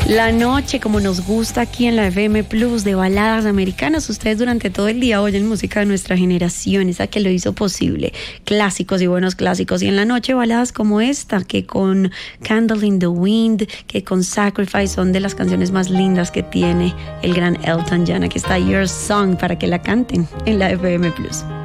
La noche, como nos gusta aquí en la FM Plus, de baladas americanas. Ustedes durante todo el día oyen música de nuestra generación, esa que lo hizo posible. Clásicos y buenos clásicos. Y en la noche, baladas como esta, que con Candle in the Wind, que con Sacrifice, son de las canciones más lindas que tiene el gran Elton John. Aquí está Your Song para que la canten en la FM Plus.